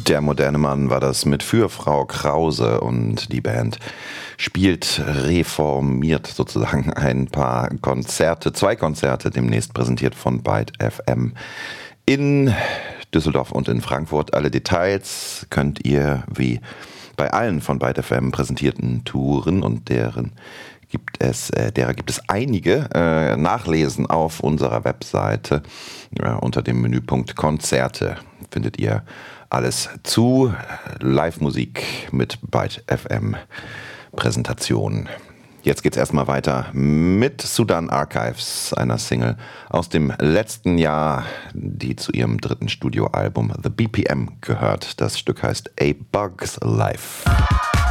Der moderne Mann war das mit Für Frau Krause, und die Band spielt reformiert sozusagen ein paar Konzerte, 2 Konzerte demnächst präsentiert von Byte FM in Düsseldorf und in Frankfurt. Alle Details könnt ihr wie bei allen von Byte FM präsentierten Touren, und derer gibt es einige, nachlesen auf unserer Webseite. Unter dem Menüpunkt Konzerte findet ihr alles zu Live-Musik mit Byte FM Präsentationen. Jetzt geht's erstmal weiter mit Sudan Archives, einer Single aus dem letzten Jahr, die zu ihrem 3. Studioalbum The BPM gehört. Das Stück heißt A Bug's Life.